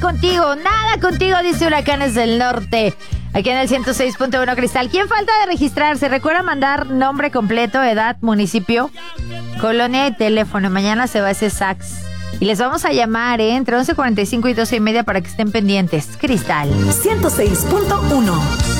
nada contigo, dice Huracanes del Norte. Aquí en el 106.1 Cristal. ¿Quién falta de registrarse? Recuerda mandar nombre completo, edad, municipio, colonia y teléfono. Mañana se va ese sax. Y les vamos a llamar, entre 11:45 y 12:30 para que estén pendientes. Cristal 106.1